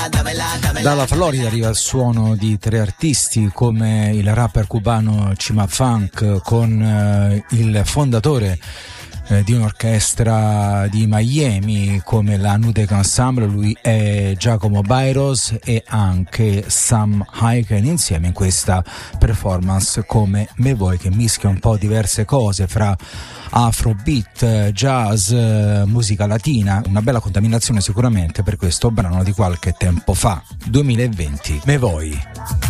Dalla Florida arriva il suono di tre artisti come il rapper cubano Chima Funk con il fondatore di un'orchestra di Miami come la Nudek Ensemble, lui è Giacomo Bairos, e anche Sam Hiken insieme in questa performance come Me Voi, che mischia un po' diverse cose fra afrobeat, jazz, musica latina, una bella contaminazione sicuramente per questo brano di qualche tempo fa, 2020, Me Voi.